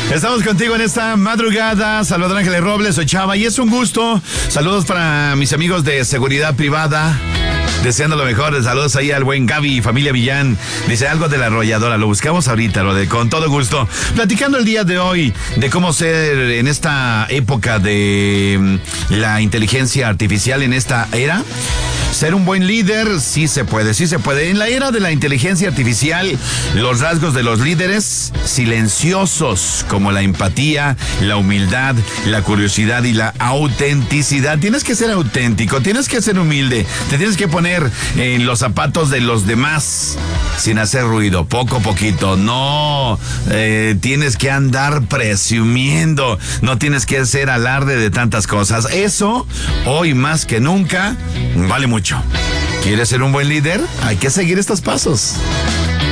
Estamos contigo en esta madrugada. Salvador Ángeles Robles, soy Chava y es un gusto. Saludos para mis amigos de Seguridad Privada. Deseando lo mejor, saludos ahí al buen Gaby y familia Villán. Dice algo de la arrolladora, lo buscamos ahorita, con todo gusto. Platicando el día de hoy de cómo ser en esta época de la inteligencia artificial, en esta era. Ser un buen líder, sí se puede, sí se puede. En la era de la inteligencia artificial, los rasgos de los líderes silenciosos, como la empatía, la humildad, la curiosidad y la autenticidad. Tienes que ser auténtico, tienes que ser humilde, te tienes que poner en los zapatos de los demás sin hacer ruido, poco a poquito. No tienes que andar presumiendo, no tienes que hacer alarde de tantas cosas. Eso, hoy más que nunca, vale mucho. ¿Quieres ser un buen líder? Hay que seguir estos pasos.